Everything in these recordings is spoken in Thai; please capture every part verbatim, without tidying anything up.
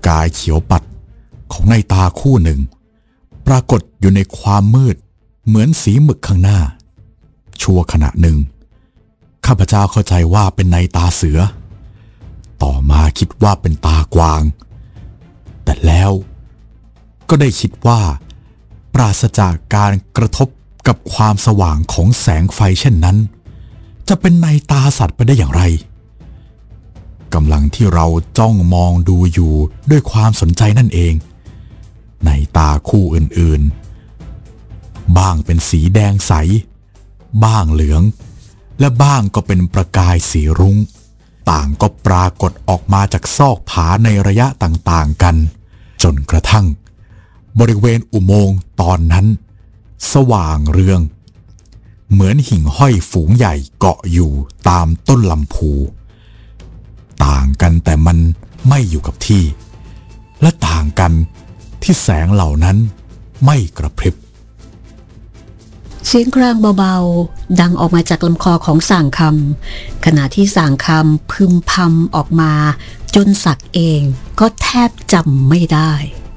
กายเขียวปัดของในตาคู่หนึ่งปรากฏอยู่ในความมืดเหมือนสีหมึกข้างหน้าชั่วขณะหนึ่งข้าพเจ้าเข้าใจว่าเป็นในตาเสือต่อมาคิดว่าเป็นตากวางแต่แล้วก็ได้คิดว่าปราศจากการกระทบกับความสว่างของแสงไฟเช่นนั้นจะเป็นในตาสัตว์ไปได้อย่างไรกำลังที่เราจ้องมองดูอยู่ด้วยความสนใจนั่นเองในตาคู่อื่นๆบ้างเป็นสีแดงใสบ้างเหลืองและบ้างก็เป็นประกายสีรุ้งต่างก็ปรากฏออกมาจากซอกผาในระยะต่างๆกันจนกระทั่งบริเวณอุโมงค์ตอนนั้นสว่างเรืองเหมือนหิ่งห้อยฝูงใหญ่เกาะอยู่ตามต้นลำพูต่างกันแต่มันไม่อยู่กับที่และต่างกันที่แสงเหล่านั้นไม่กระพริบเสียงครางเบาๆดังออกมาจากลำคอของส่างคำขณะที่ส่างคำพึมพำออกมาจนศักดิ์เองก็แทบจำไม่ได้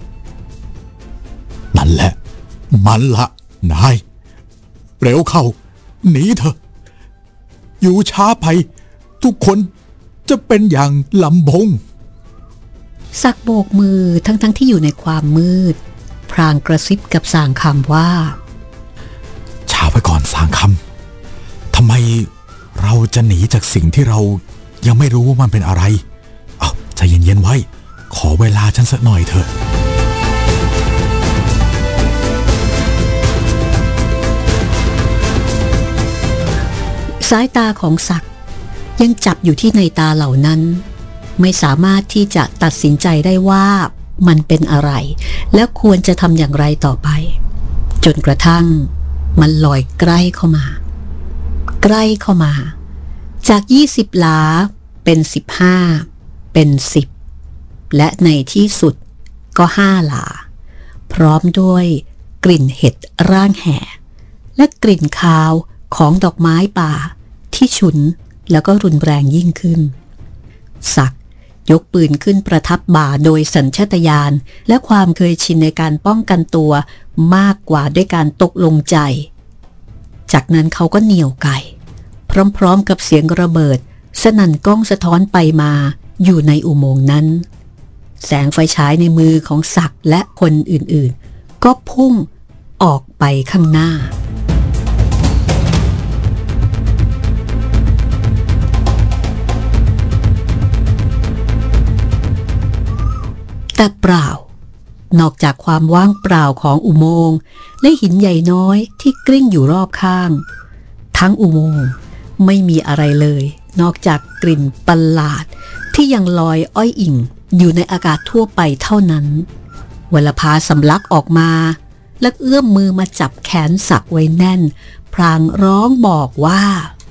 นั่นแหละมันละนายเร็วเข้าหนีเถอะอยู่ช้าไปทุกคนจะเป็นอย่างลำบงศักดิ์โบกมือทั้งๆ ท, ที่อยู่ในความมืดพรางกระซิบกับส่างคำว่าช้าไปก่อนส่างคำทำไมเราจะหนีจากสิ่งที่เรายังไม่รู้ว่ามันเป็นอะไรเอาใจเย็นๆไว้ขอเวลาฉันสักหน่อยเถอะสายตาของศักดิ์ยังจับอยู่ที่ในตาเหล่านั้นไม่สามารถที่จะตัดสินใจได้ว่ามันเป็นอะไรและควรจะทำอย่างไรต่อไปจนกระทั่งมันลอยใกล้เข้ามาใกล้เข้ามาจากยี่สิบหลาเป็นสิบห้าเป็นสิบและในที่สุดก็ห้าหลาพร้อมด้วยกลิ่นเห็ดร่างแห่และกลิ่นคาวของดอกไม้ป่าที่ฉุนแล้วก็รุนแรงยิ่งขึ้นศักดิ์ยกปืนขึ้นประทับบ่าโดยสัญชาตญาณและความเคยชินในการป้องกันตัวมากกว่าด้วยการตกลงใจจากนั้นเขาก็เหนี่ยวไก่พร้อมๆกับเสียงระเบิดสนั่นก้องสะท้อนไปมาอยู่ในอุโมงค์นั้นแสงไฟฉายในมือของศักดิ์และคนอื่นๆก็พุ่งออกไปข้างหน้าแต่เปล่านอกจากความว่างเปล่าของอุโมงค์และหินใหญ่น้อยที่กลิ้งอยู่รอบข้างทั้งอุโมงค์ไม่มีอะไรเลยนอกจากกลิ่นประหลาดที่ยังลอยอ้อยอิ่งอยู่ในอากาศทั่วไปเท่านั้นวลภาสำลักออกมาและเอื้อมมือมาจับแขนศักดิ์ไว้แน่นพลางร้องบอกว่า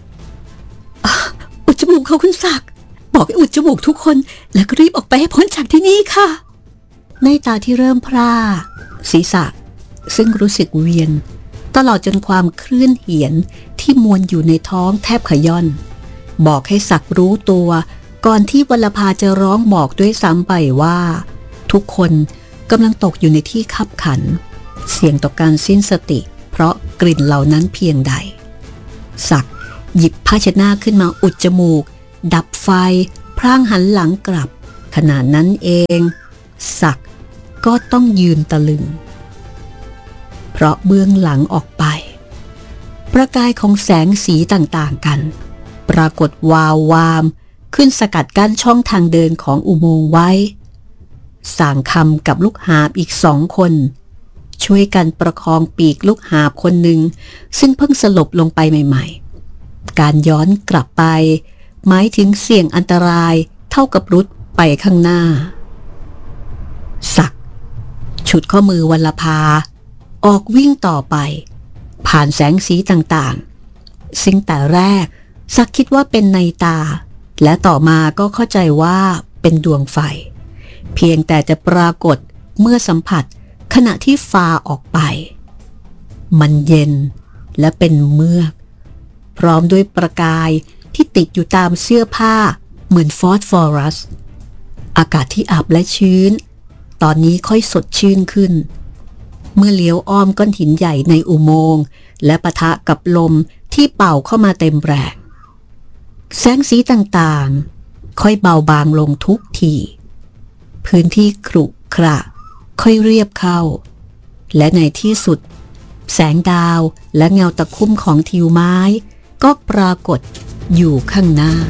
อุดจมูกเขาคุณศักดิ์บอกให้อุดจมูกทุกคนแล้วก็รีบออกไปให้พ้นจากที่นี่ค่ะในตาที่เริ่มพร่าศีรษะซึ่งรู้สึกเวียนตลอดจนความคลื่นเหียนที่มวนอยู่ในท้องแทบขย่อนบอกให้ศักดิ์รู้ตัวก่อนที่วลภาจะร้องบอกด้วยซ้ำไปว่าทุกคนกำลังตกอยู่ในที่คับขันเสี่ยงต่อการสิ้นสติเพราะกลิ่นเหล่านั้นเพียงใดศักดิ์หยิบผ้าเช็ดหน้าขึ้นมาอุดจมูกดับไฟพร่างหันหลังกลับขณะนั้นเองศักดิ์ก็ต้องยืนตะลึงเพราะเบื้องหลังออกไปประกายของแสงสีต่างๆกันปรากฏวาววามขึ้นสกัดกั้นช่องทางเดินของอุโมงค์ไว้ส่างคำกับลูกหาบอีกสองคนช่วยกันประคองปีกลูกหาบคนหนึ่งซึ่งเพิ่งสลบลงไปใหม่ๆการย้อนกลับไปหมายถึงเสี่ยงอันตรายเท่ากับรุดไปข้างหน้าศักดิ์ฉุดข้อมือวลภาออกวิ่งต่อไปผ่านแสงสีต่างๆซึ่งแต่แรกศักดิ์คิดว่าเป็นในตาและต่อมาก็เข้าใจว่าเป็นดวงไฟเพียงแต่จะปรากฏเมื่อสัมผัสขณะที่ฟ้าออกไปมันเย็นและเป็นเมือกพร้อมด้วยประกายที่ติดอยู่ตามเสื้อผ้าเหมือนฟอสฟอรัสอากาศที่อับและชื้นตอนนี้ค่อยสดชื่นขึ้นเมื่อเลี้ยวอ้อมก้อนหินใหญ่ในอุโมงค์และปะทะกับลมที่เป่าเข้ามาเต็มแรงแสงสีต่างๆค่อยเบาบางลงทุกทีพื้นที่ขรุขระค่อยเรียบเข้าและในที่สุดแสงดาวและเงาตะคุ่มของทิวไม้ก็ปรากฏอยู่ข้างหน้า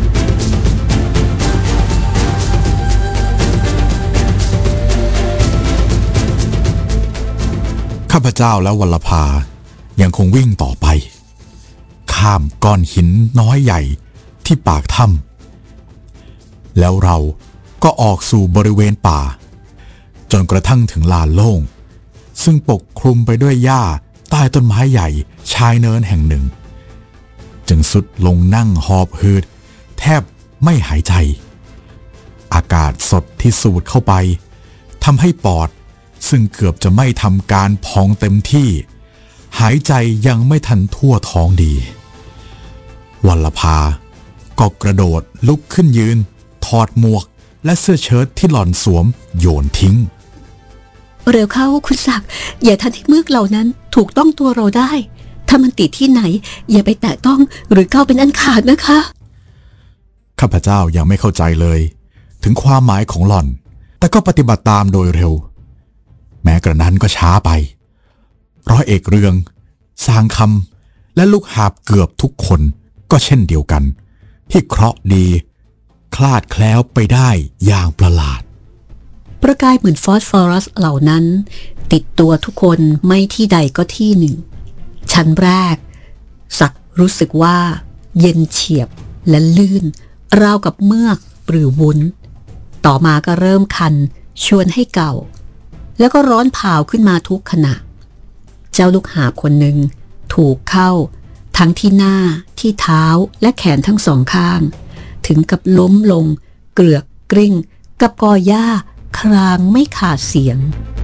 ข้าพเจ้าและวัลภายังคงวิ่งต่อไปข้ามก้อนหินน้อยใหญ่ที่ปากถ้ำแล้วเราก็ออกสู่บริเวณป่าจนกระทั่งถึงลานโล่งซึ่งปกคลุมไปด้วยหญ้าใต้ต้นไม้ใหญ่ชายเนินแห่งหนึ่งจึงสุดลงนั่งหอบหืดแทบไม่หายใจอากาศสดที่สูดเข้าไปทำให้ปอดซึ่งเกือบจะไม่ทำการพองเต็มที่หายใจยังไม่ทันทั่วท้องดีวัลภาก็กระโดดลุกขึ้นยืนถอดหมวกและเสื้อเชิ้ตที่หล่อนสวมโยนทิ้งเร็วเข้าคุณศักดิ์อย่าทันที่เมือกเหล่านั้นถูกต้องตัวเราได้ถ้ามันติดที่ไหนอย่าไปแตะต้องหรือก้าวเป็นอันขาดนะคะข้าพเจ้ายังไม่เข้าใจเลยถึงความหมายของหล่อนแต่ก็ปฏิบัติตามโดยเร็วแม้กระนั้นก็ช้าไปร้อยเอกเรืองสร้างคำและลูกหาบเกือบทุกคนก็เช่นเดียวกันที่เคราะห์ดีคลาดแคล้วไปได้อย่างประหลาดประกายเหมือนฟอสฟอรัสเหล่านั้นติดตัวทุกคนไม่ที่ใดก็ที่หนึ่งชั้นแรกศักดิ์รู้สึกว่าเย็นเฉียบและลื่นราวกับเมือกหรือวุ้นต่อมาก็เริ่มคันชวนให้เก่าแล้วก็ร้อนเผาขึ้นมาทุกขณะเจ้าลูกหาบคนหนึ่งถูกเข้าทั้งที่หน้าที่เท้าและแขนทั้งสองข้างถึงกับล้มลงเกลือกกลิ้งกับกอหญ้าครางไม่ขาดเสียง